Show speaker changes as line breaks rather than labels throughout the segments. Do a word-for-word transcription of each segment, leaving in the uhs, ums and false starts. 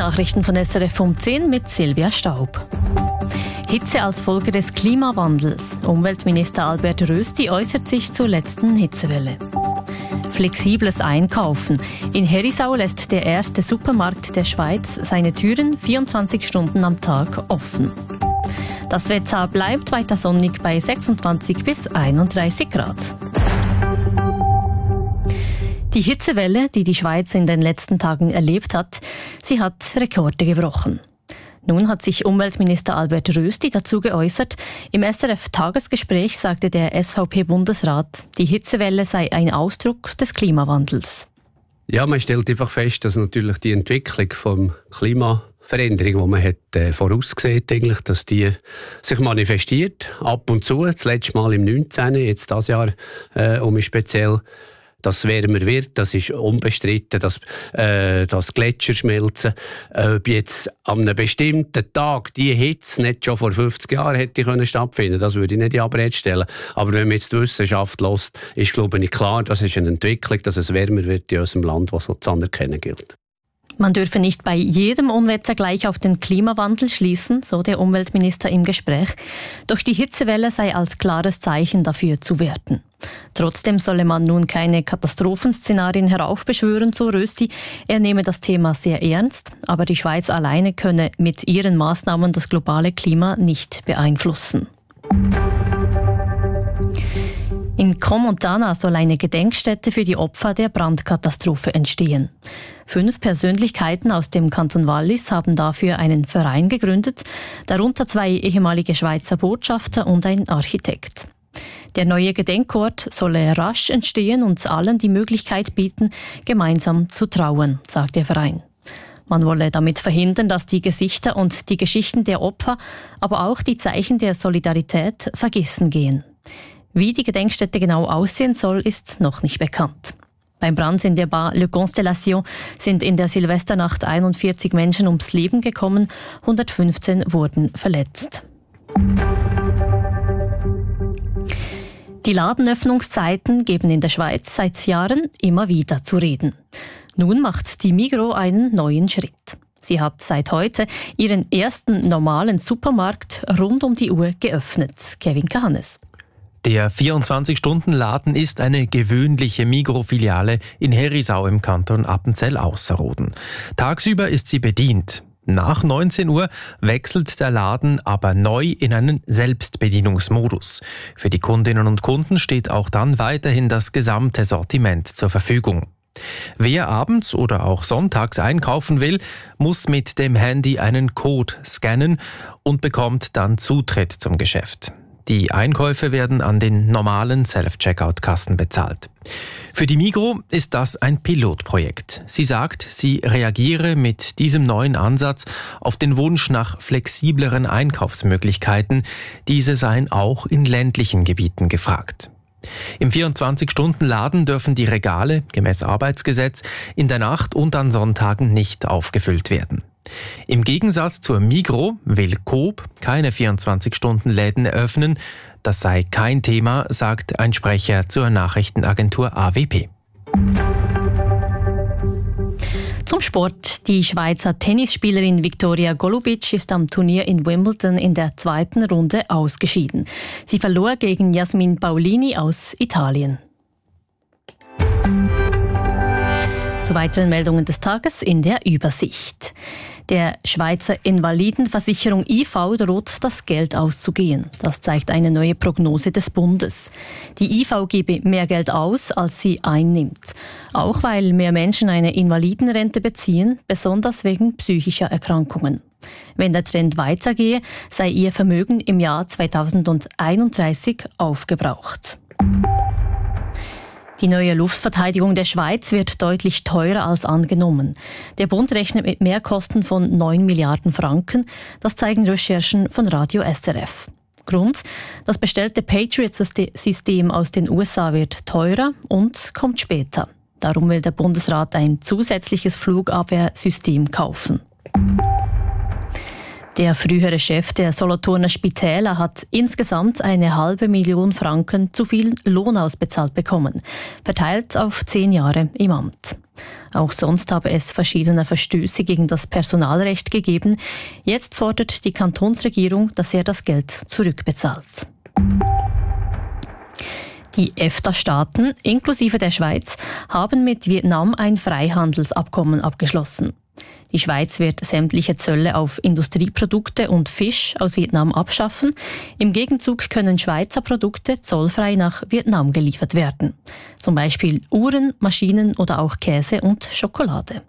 Nachrichten von S R F um zehn mit Silvia Staub. Hitze als Folge des Klimawandels. Umweltminister Albert Rösti äußert sich zur letzten Hitzewelle. Flexibles Einkaufen. In Herisau lässt der erste Supermarkt der Schweiz seine Türen vierundzwanzig Stunden am Tag offen. Das Wetter bleibt weiter sonnig bei sechsundzwanzig bis einunddreißig Grad. Die Hitzewelle, die die Schweiz in den letzten Tagen erlebt hat, sie hat Rekorde gebrochen. Nun hat sich Umweltminister Albert Rösti dazu geäußert. Im S R F-Tagesgespräch sagte der S V P-Bundesrat, die Hitzewelle sei ein Ausdruck des Klimawandels.
Ja, man stellt einfach fest, dass natürlich die Entwicklung vom Klimaveränderung, die man hat, äh, vorausgesehen eigentlich, dass die sich manifestiert, ab und zu, das letzte Mal im neunzehn, jetzt dieses Jahr äh, um speziell, dass es wärmer wird, das ist unbestritten, dass, äh, dass Gletscher schmelzen. Äh, ob jetzt an einem bestimmten Tag die Hitze nicht schon vor fünfzig Jahren hätte können stattfinden, das würde ich nicht in Abrede stellen. Aber wenn man jetzt die Wissenschaft hört, ist, glaube ich, klar, das ist eine Entwicklung, dass es wärmer wird in unserem Land, was so zu anerkennen gilt.
Man dürfe nicht bei jedem Unwetter gleich auf den Klimawandel schließen, so der Umweltminister im Gespräch. Doch die Hitzewelle sei als klares Zeichen dafür zu werten. Trotzdem solle man nun keine Katastrophenszenarien heraufbeschwören, so Rösti. Er nehme das Thema sehr ernst, aber die Schweiz alleine könne mit ihren Maßnahmen das globale Klima nicht beeinflussen. In Crans-Montana soll eine Gedenkstätte für die Opfer der Brandkatastrophe entstehen. Fünf Persönlichkeiten aus dem Kanton Wallis haben dafür einen Verein gegründet, darunter zwei ehemalige Schweizer Botschafter und ein Architekt. Der neue Gedenkort solle rasch entstehen und allen die Möglichkeit bieten, gemeinsam zu trauern, sagt der Verein. Man wolle damit verhindern, dass die Gesichter und die Geschichten der Opfer, aber auch die Zeichen der Solidarität vergessen gehen. Wie die Gedenkstätte genau aussehen soll, ist noch nicht bekannt. Beim Brand in der Bar Le Constellation sind in der Silvesternacht einundvierzig Menschen ums Leben gekommen, hundertfünfzehn wurden verletzt. Die Ladenöffnungszeiten geben in der Schweiz seit Jahren immer wieder zu reden. Nun macht die Migros einen neuen Schritt. Sie hat seit heute ihren ersten normalen Supermarkt rund um die Uhr geöffnet. Kevin Kahannes.
Der vierundzwanzig-Stunden-Laden ist eine gewöhnliche Migros-Filiale in Herisau im Kanton Appenzell-Ausserrhoden. Tagsüber ist sie bedient. Nach neunzehn Uhr wechselt der Laden aber neu in einen Selbstbedienungsmodus. Für die Kundinnen und Kunden steht auch dann weiterhin das gesamte Sortiment zur Verfügung. Wer abends oder auch sonntags einkaufen will, muss mit dem Handy einen Code scannen und bekommt dann Zutritt zum Geschäft. Die Einkäufe werden an den normalen Self-Checkout-Kassen bezahlt. Für die Migros ist das ein Pilotprojekt. Sie sagt, sie reagiere mit diesem neuen Ansatz auf den Wunsch nach flexibleren Einkaufsmöglichkeiten. Diese seien auch in ländlichen Gebieten gefragt. Im vierundzwanzig-Stunden-Laden dürfen die Regale, gemäß Arbeitsgesetz, in der Nacht und an Sonntagen nicht aufgefüllt werden. Im Gegensatz zur Migros will Coop keine vierundzwanzig-Stunden-Läden eröffnen. Das sei kein Thema, sagt ein Sprecher zur Nachrichtenagentur A W P.
Zum Sport. Die Schweizer Tennisspielerin Viktoria Golubic ist am Turnier in Wimbledon in der zweiten Runde ausgeschieden. Sie verlor gegen Jasmin Paolini aus Italien. Zu weiteren Meldungen des Tages in der Übersicht. Der Schweizer Invalidenversicherung I V droht das Geld auszugehen. Das zeigt eine neue Prognose des Bundes. Die I V gebe mehr Geld aus, als sie einnimmt. Auch weil mehr Menschen eine Invalidenrente beziehen, besonders wegen psychischer Erkrankungen. Wenn der Trend weitergehe, sei ihr Vermögen im Jahr zweitausendeinunddreißig aufgebraucht. Die neue Luftverteidigung der Schweiz wird deutlich teurer als angenommen. Der Bund rechnet mit Mehrkosten von neun Milliarden Franken. Das zeigen Recherchen von Radio S R F. Grund: Das bestellte Patriot-System aus den U S A wird teurer und kommt später. Darum will der Bundesrat ein zusätzliches Flugabwehrsystem kaufen. Der frühere Chef der Solothurner Spitäler hat insgesamt eine halbe Million Franken zu viel Lohn ausbezahlt bekommen, verteilt auf zehn Jahre im Amt. Auch sonst habe es verschiedene Verstöße gegen das Personalrecht gegeben. Jetzt fordert die Kantonsregierung, dass er das Geld zurückbezahlt. Die EFTA-Staaten, inklusive der Schweiz, haben mit Vietnam ein Freihandelsabkommen abgeschlossen. Die Schweiz wird sämtliche Zölle auf Industrieprodukte und Fisch aus Vietnam abschaffen. Im Gegenzug können Schweizer Produkte zollfrei nach Vietnam geliefert werden. Zum Beispiel Uhren, Maschinen oder auch Käse und Schokolade.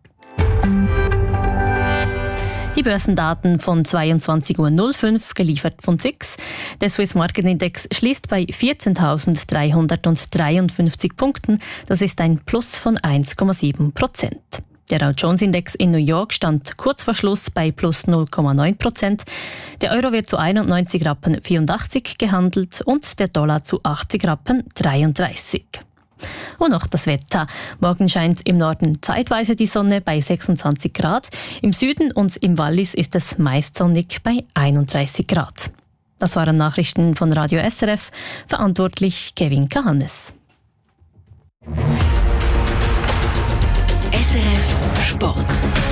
Die Börsendaten von zweiundzwanzig Uhr null fünf, geliefert von S I X. Der Swiss Market Index schließt bei vierzehntausenddreihundertdreiundfünfzig Punkten. Das ist ein Plus von eins Komma sieben Prozent. Der Dow Jones Index in New York stand kurz vor Schluss bei plus null Komma neun Prozent. Der Euro wird zu einundneunzig Rappen vierundachtzig gehandelt und der Dollar zu achtzig Rappen dreiunddreißig. Und noch das Wetter. Morgen scheint im Norden zeitweise die Sonne bei sechsundzwanzig Grad. Im Süden und im Wallis ist es meist sonnig bei einunddreißig Grad. Das waren Nachrichten von Radio S R F. Verantwortlich Kevin Kahannes.
S R F Sport.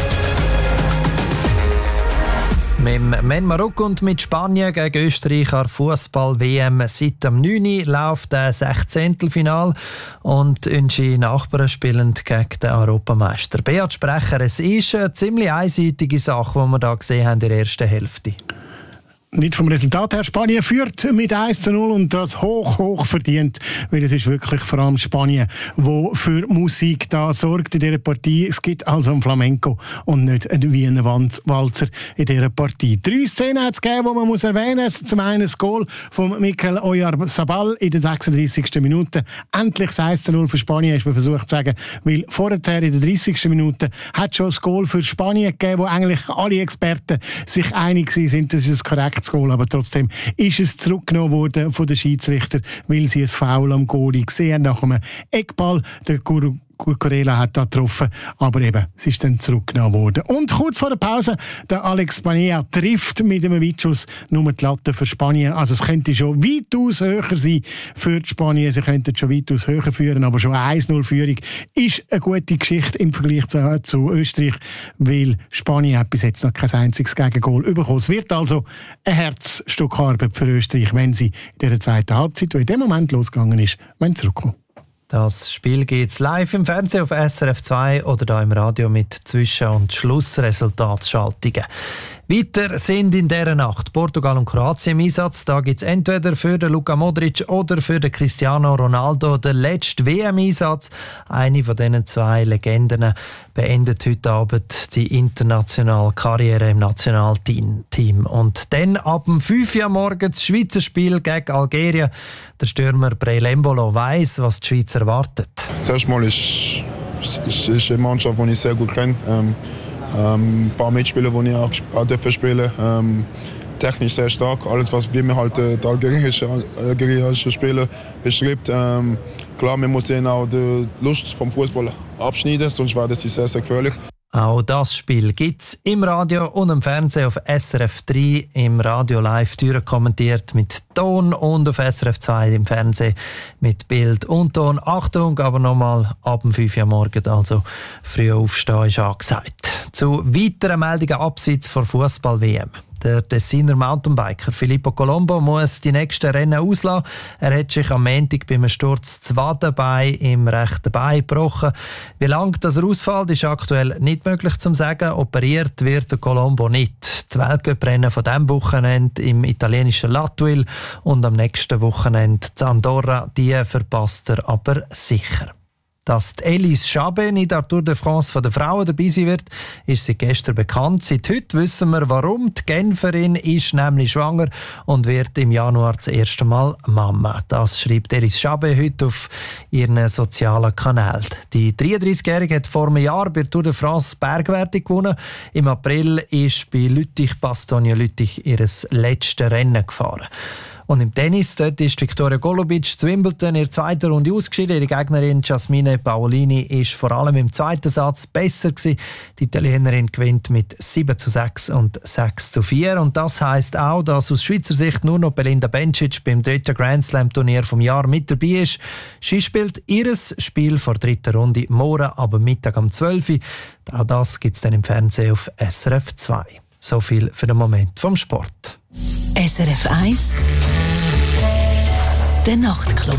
Mit Men Marokko und mit Spanien gegen Österreich an Fußball-W M seit dem neun Uhr läuft das Sechzehntelfinal und unsere Nachbarn spielen gegen den Europameister. Beat Sprecher, es ist eine ziemlich einseitige Sache, die wir hier gesehen haben in der ersten Hälfte.
Nicht vom Resultat her. Spanien führt mit eins zu null und das hoch, hoch verdient, weil es ist wirklich vor allem Spanien, wo für Musik da sorgt in dieser Partie. Es gibt also einen Flamenco und nicht einen Wiener Walzer in dieser Partie. Drei Szenen hat es gegeben, die man muss erwähnen muss. Zum einen das Goal von Mikel Oyarzabal in der sechsunddreißigsten Minute. Endlich das eins zu null für Spanien, ist man versucht zu sagen, weil vorher in der dreißigsten Minute hat schon das Goal für Spanien gegeben, wo eigentlich alle Experten sich einig sind, das ist korrekt. Goal, aber trotzdem ist es zurückgenommen worden von den Schiedsrichter, weil sie ein Foul am Goalie gesehen nach einem Eckball. Der Guru Corella hat da getroffen, aber eben, es ist dann zurückgenommen worden. Und kurz vor der Pause, der Alex Banea trifft mit einem Weitschuss nur die Latte für Spanien. Also es könnte schon weitaus höher sein für die Spanier. Sie könnten schon weitaus höher führen, aber schon eine eins null Führung ist eine gute Geschichte im Vergleich zu, zu Österreich, weil Spanien hat bis jetzt noch kein einziges Gegengol bekommen. Es wird also ein Herzstück Arbeit für Österreich, wenn sie in der zweiten Halbzeit, die in dem Moment losgegangen ist, wenn sie zurückkommen.
Das Spiel geht's live im Fernsehen auf S R F zwei oder da im Radio mit Zwischen- und Schlussresultatsschaltungen. Weiter sind in dieser Nacht Portugal und Kroatien im Einsatz. Da gibt es entweder für den Luka Modric oder für den Cristiano Ronaldo den letzten W M-Einsatz. Eine von diesen zwei Legenden beendet heute Abend die internationale Karriere im Nationalteam. Und dann ab dem fünf Uhr morgens das Schweizer Spiel gegen Algerien. Der Stürmer Brelembolo weiss, was die Schweiz erwartet.
Zuerst mal ist es eine Mannschaft, die ich sehr gut kenne. Ähm, ähm, ein paar Mitspieler, die ich auch, auch dürfen spielen. Ähm, technisch sehr stark. Alles, was wie mir halt äh, der algerische, algerische Spieler beschreibt. Ähm, klar, man muss ihnen auch die Lust vom Fußball abschneiden, sonst wäre das sehr, sehr gefährlich.
Auch das Spiel gibt es im Radio und im Fernsehen auf S R F drei, im Radio live kommentiert mit Ton und auf S R F zwei im Fernsehen mit Bild und Ton. Achtung, aber nochmal ab dem fünf Uhr morgens, also früh aufstehen ist angesagt. Zu weiteren Meldungen abseits von Fußball-W M. Der Tessiner Mountainbiker Filippo Colombo muss die nächsten Rennen auslassen. Er hat sich am Montag beim Sturz das Wadenbein im rechten Bein gebrochen. Wie lange das er ausfällt, ist aktuell nicht möglich zu sagen. Operiert wird der Colombo nicht. Die Weltcuprennen von diesem Wochenende im italienischen Latwil und am nächsten Wochenende in Andorra, die verpasst er aber sicher. Dass die Elise Chabet in der Tour de France von den Frauen dabei sein wird, ist seit gestern bekannt. Seit heute wissen wir, warum. Die Genferin ist nämlich schwanger und wird im Januar das erste Mal Mama. Das schreibt Elise Chabet heute auf ihren sozialen Kanälen. Die dreiunddreißigjährige hat vor einem Jahr bei der Tour de France Bergwertung gewonnen. Im April ist bei Lüttich Bastogne Lüttich ihr letztes Rennen gefahren. Und im Tennis, dort ist Viktoria Golubic zu Wimbledon in der zweiten Runde ausgeschieden. Ihre Gegnerin Jasmine Paolini ist vor allem im zweiten Satz besser gewesen. Die Italienerin gewinnt mit sieben zu sechs und sechs zu vier. Und das heisst auch, dass aus Schweizer Sicht nur noch Belinda Bencic beim dritten Grand Slam Turnier vom Jahr mit dabei ist. Sie spielt ihr Spiel vor der dritten Runde morgen ab Mittag um zwölf Uhr. Auch das gibt es dann im Fernsehen auf S R F zwei. So viel für den Moment vom Sport.
S R F eins Der Nachtclub.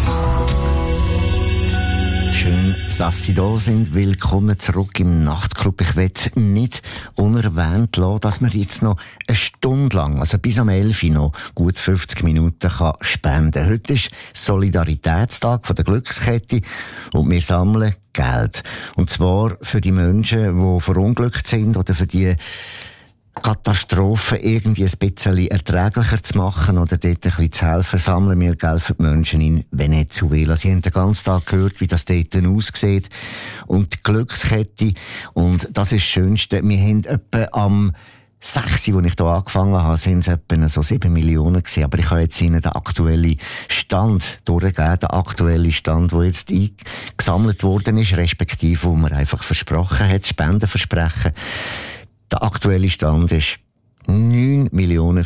Schön, dass Sie da sind. Willkommen zurück im Nachtclub. Ich will nicht unerwähnt lassen, dass man jetzt noch eine Stunde lang, also bis am elf Uhr noch gut fünfzig Minuten kann spenden kann. Heute ist Solidaritätstag von der Glückskette und wir sammeln Geld. Und zwar für die Menschen, die verunglückt sind oder für die Katastrophen irgendwie ein bisschen erträglicher zu machen oder dort ein bisschen zu helfen, sammeln wir Geld für die Menschen in Venezuela. Sie haben den ganzen Tag gehört, wie das dort aussieht. Und die Glückskette, und das ist das Schönste, wir haben etwa am sechs, als ich hier angefangen habe, sind es etwa so sieben Millionen gewesen. Aber ich habe jetzt Ihnen den aktuellen Stand durchgegeben, den aktuellen Stand, der jetzt eingesammelt worden ist, respektive, wo man einfach versprochen hat, Spendenversprechen. Der aktuelle Stand ist neun Millionen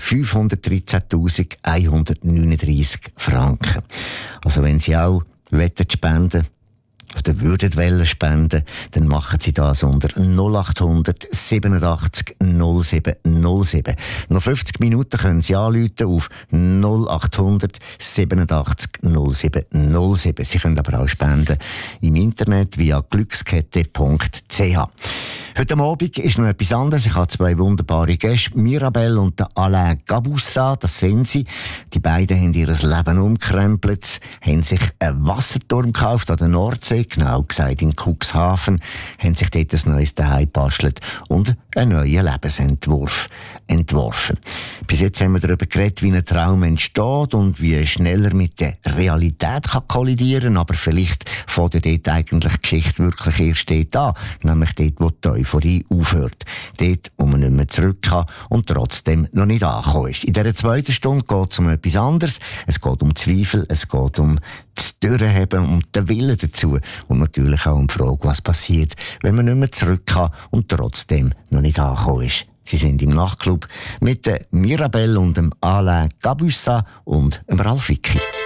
fünfhundertdreizehntausendzweihundertneununddreissig Franken. Also wenn Sie auch spenden oder würden wollen spenden, dann machen Sie das unter null acht hundert siebenundachtzig null sieben null sieben. Noch fünfzig Minuten können Sie anrufen auf null acht hundert siebenundachtzig null sieben null sieben. Sie können aber auch spenden im Internet via glückskette punkt c h. Heute Abend ist noch etwas anderes. Ich habe zwei wunderbare Gäste, Mirabelle und Alain Gabussa. Das sind sie. Die beiden haben ihr Leben umkrempelt, haben sich einen Wasserturm gekauft an der Nordsee, genau gesagt in Cuxhaven, haben sich dort ein neues Zuhause gebastelt und einen neuen Lebensentwurf entworfen. Bis jetzt haben wir darüber geredet, wie ein Traum entsteht und wie schneller mit der Realität kann kollidieren, aber vielleicht fängt dort eigentlich die Geschichte wirklich erst dort an, nämlich dort, wo die Euphorie aufhört. Dort, wo man nicht mehr zurück kann und trotzdem noch nicht angekommen ist. In dieser zweiten Stunde geht es um etwas anderes. Es geht um Zweifel, es geht um das Durchheben, um den Willen dazu und natürlich auch um die Frage, was passiert, wenn man nicht mehr zurück kann und trotzdem noch nicht angekommen ist. Sie sind im Nachtclub mit der Mirabelle und dem Alain Gabussa und dem Ralf Vicky.